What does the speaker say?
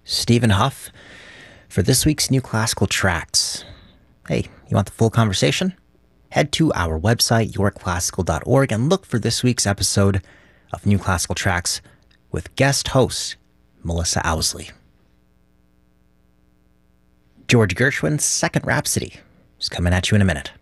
Stephen Huff, for this week's New Classical Tracks. Hey, you want the full conversation? Head to our website, yourclassical.org, and look for this week's episode of New Classical Tracks with guest host Melissa Owsley. George Gershwin's Second Rhapsody is coming at you in a minute.